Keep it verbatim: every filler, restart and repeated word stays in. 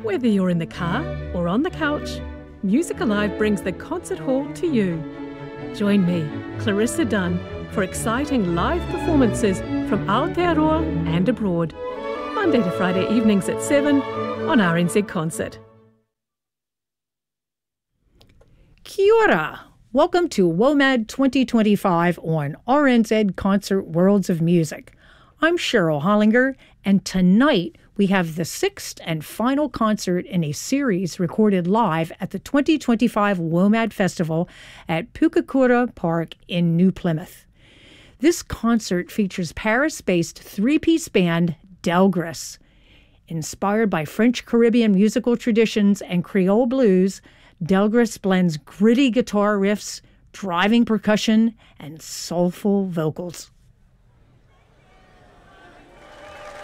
Whether you're in the car or on the couch, Music Alive brings the concert hall to you. Join me, Clarissa Dunn, for exciting live performances from Aotearoa and abroad, Monday to Friday evenings at seven on R N Z Concert. Kia ora! Welcome to WOMAD twenty twenty-five on R N Z Concert Worlds of Music. I'm Cheryl Hollinger, and tonight we have the sixth and final concert in a series recorded live at the twenty twenty-five WOMAD Festival at Pukekura Park in New Plymouth. This concert features Paris-based three-piece band Delgres. Inspired by French Caribbean musical traditions and Creole blues, Delgres blends gritty guitar riffs, driving percussion, and soulful vocals.